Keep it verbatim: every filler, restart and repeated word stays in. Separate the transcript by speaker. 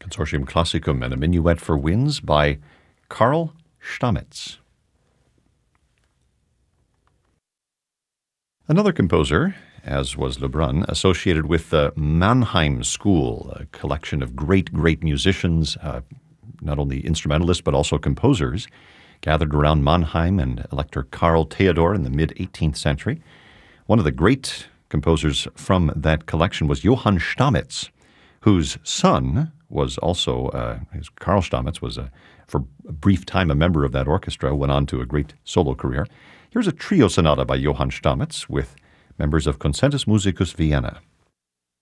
Speaker 1: Consortium Classicum and a Minuet for Winds by Karl Stamitz. Another composer, as was Lebrun, associated with the Mannheim School, a collection of great, great musicians, uh, not only instrumentalists but also composers, gathered around Mannheim and Elector Karl Theodor in the mid-eighteenth century. One of the great composers from that collection was Johann Stamitz, whose son was also, uh, Karl Stamitz was, a, for a brief time, a member of that orchestra, went on to a great solo career. Here's a trio sonata by Johann Stamitz with members of Concertus Musicus Vienna.